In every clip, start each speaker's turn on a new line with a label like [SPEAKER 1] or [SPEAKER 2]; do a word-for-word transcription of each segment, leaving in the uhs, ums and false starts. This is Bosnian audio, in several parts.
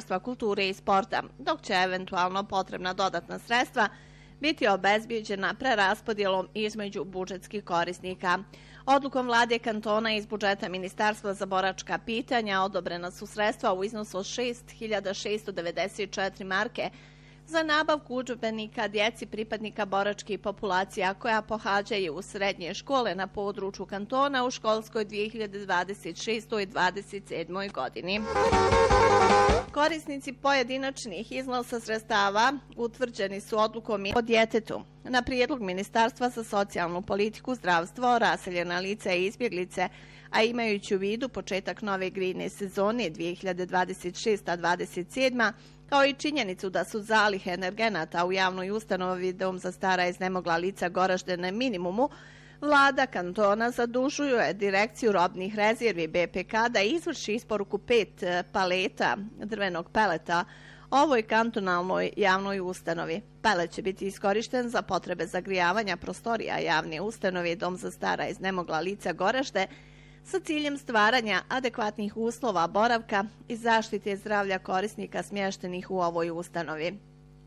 [SPEAKER 1] Ministarstva kulture i sporta, dok će eventualno potrebna dodatna sredstva biti obezbijeđena preraspodjelom između budžetskih korisnika. Odlukom vlade kantona iz budžeta Ministarstva za boračka pitanja odobrena su sredstva u iznosu od šest hiljada šessto devedeset četiri marke za nabavku udžbenika djeci pripadnika boračkih populacija koja pohađaju u srednje škole na području kantona u školskoj dvije hiljade dvadeset šestoj dvadeset sedmoj godini. Korisnici pojedinačnih iznosa sredstava utvrđeni su odlukom o djetetu. Na prijedlog Ministarstva za socijalnu politiku, zdravstvo, raseljena lica i izbjeglice, a imajući u vidu početak nove grijne sezone dvije hiljade dvadeset šesta dvadeset sedma, kao i činjenicu da su zalihe energenata u javnoj ustanovi Dom za stara i iznemogla lica Goražde na minimumu, vlada kantona zadužuje Direkciju robnih rezervi B P K da izvrši isporuku pet paleta drvenog peleta ovoj kantonalnoj javnoj ustanovi. Pelet će biti iskorišten za potrebe zagrijavanja prostorija javne ustanove Dom za stara i iznemogla lica Goražde sa ciljem stvaranja adekvatnih uslova boravka i zaštite zdravlja korisnika smještenih u ovoj ustanovi.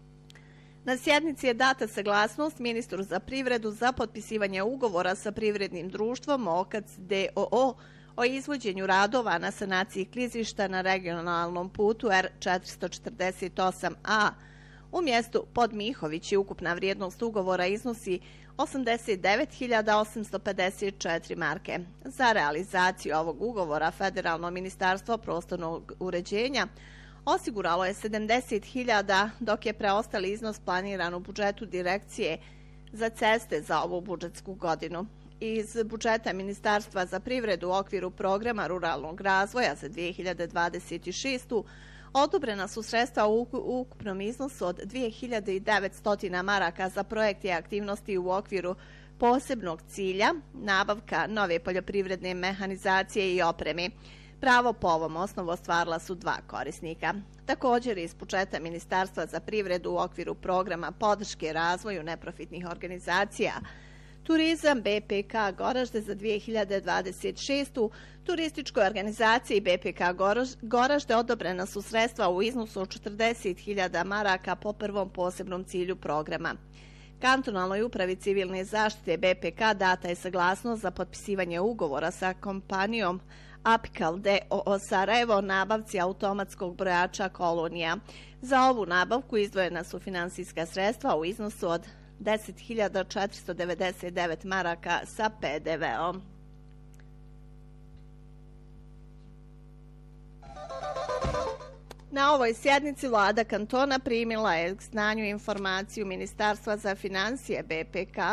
[SPEAKER 1] Na sjednici je data saglasnost ministru za privredu za potpisivanje ugovora sa privrednim društvom Okac D O O o izvođenju radova na sanaciji klizišta na regionalnom putu R četiristo četrdeset osam A. U mjestu Podmihović ukupna vrijednost ugovora iznosi osamdeset devet hiljada osamsto pedeset četiri marke. Za realizaciju ovog ugovora Federalno ministarstvo prostornog uređenja osiguralo je sedamdeset hiljada, dok je preostali iznos planiran u budžetu Direkcije za ceste za ovu budžetsku godinu. Iz budžeta Ministarstva za privredu u okviru programa ruralnog razvoja za dvije hiljade dvadeset šestu odobrena su sredstva u ukupnom iznosu od dvije hiljade devetsto maraka za projekte i aktivnosti u okviru posebnog cilja, nabavka nove poljoprivredne mehanizacije i opreme. Pravo po ovom osnovu ostvarila su dva korisnika. Također iz budžeta Ministarstva za privredu u okviru programa podrške razvoju neprofitnih organizacija Turizam B P K Goražde za dvije hiljade dvadeset šestu. Turističkoj organizaciji B P K Goražde odobrena su sredstva u iznosu od četrdeset hiljada maraka po prvom posebnom cilju programa. Kantonalnoj upravi civilne zaštite B P K data je saglasnost za potpisivanje ugovora sa kompanijom Apical D O O Sarajevo o nabavci automatskog brojača kolonija. Za ovu nabavku izdvojena su finansijska sredstva u iznosu od deset hiljada četiristo devedeset devet maraka sa P D V-om. Na ovoj sjednici vlada kantona primila je k znanju informaciju Ministarstva za financije B P K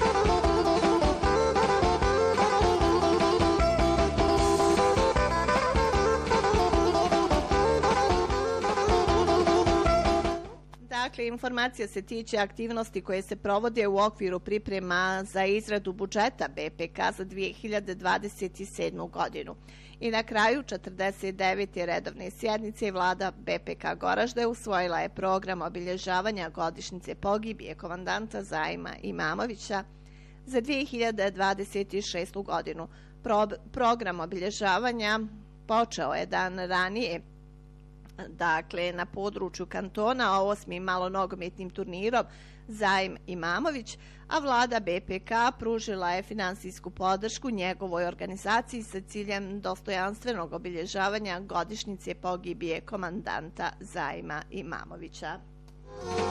[SPEAKER 1] Dakle, informacija se tiče aktivnosti koje se provode u okviru priprema za izradu budžeta B P K za dvije hiljade dvadeset sedmu godinu. I na kraju četrdeset devete redovne sjednice vlada B P K Goražde usvojila je program obilježavanja godišnjice pogibije komandanta Zaima Imamovića za dvije hiljade dvadeset šestu godinu. Pro, program obilježavanja počeo je dan ranije, dakle na području kantona osmim malonogometnim turnirom Zaim Imamović, a vlada B P K pružila je finansijsku podršku njegovoj organizaciji sa ciljem dostojanstvenog obilježavanja godišnjice pogibije komandanta Zaima Imamovića.